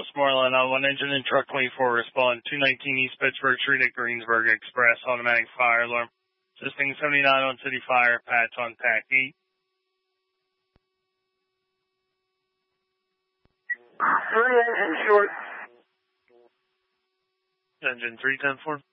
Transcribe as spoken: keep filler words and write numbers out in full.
Westmoreland on one engine and truck twenty-four, respond two nineteen East Pittsburgh Street at Greensburg Express, automatic fire alarm. Assisting seventy-nine on city fire, Pat's on tack eight. Three engine short. Engine three ten four.